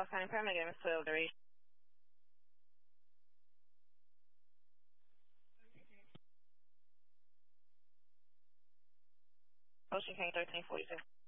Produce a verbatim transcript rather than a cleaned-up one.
Dallas County Paramedic, Miss twelve duration. Ocean King thirteen forty-two.